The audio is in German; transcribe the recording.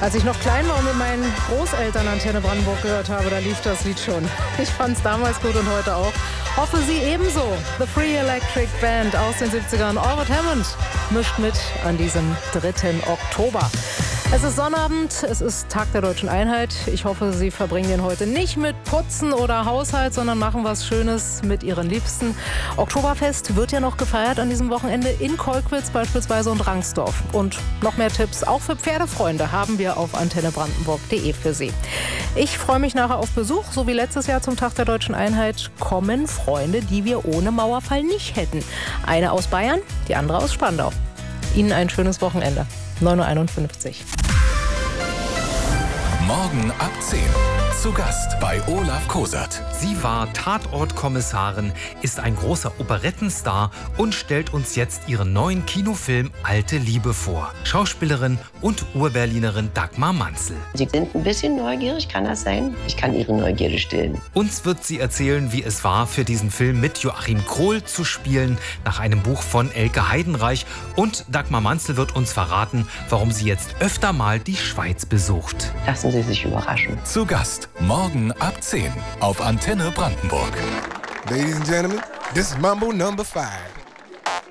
Als ich noch klein war und mit meinen Großeltern Antenne Brandenburg gehört habe, da lief das Lied schon. Ich fand es damals gut und heute auch. Hoffe, Sie ebenso. The Free Electric Band aus den 70ern. Albert Hammond mischt mit an diesem 3. Oktober. Es ist Sonnabend, es ist Tag der Deutschen Einheit. Ich hoffe, Sie verbringen den heute nicht mit Putzen oder Haushalt, sondern machen was Schönes mit Ihren Liebsten. Oktoberfest wird ja noch gefeiert an diesem Wochenende in Kolkwitz beispielsweise und Rangsdorf. Und noch mehr Tipps, auch für Pferdefreunde, haben wir auf antennebrandenburg.de für Sie. Ich freue mich nachher auf Besuch. So wie letztes Jahr zum Tag der Deutschen Einheit kommen Freunde, die wir ohne Mauerfall nicht hätten. Eine aus Bayern, die andere aus Spandau. Ihnen ein schönes Wochenende. 9:51 Uhr. Morgen ab 10. Zu Gast bei Olaf Kosert. Sie war Tatortkommissarin, ist ein großer Operettenstar und stellt uns jetzt ihren neuen Kinofilm Alte Liebe vor. Schauspielerin und Urberlinerin Dagmar Manzel. Sie sind ein bisschen neugierig, kann das sein? Ich kann Ihre Neugierde stillen. Uns wird sie erzählen, wie es war, für diesen Film mit Joachim Krohl zu spielen, nach einem Buch von Elke Heidenreich. Und Dagmar Manzel wird uns verraten, warum sie jetzt öfter mal die Schweiz besucht. Lassen Sie sich überraschen. Zu Gast morgen ab 10 auf Antenne Brandenburg. Ladies and gentlemen, this is Mambo number 5.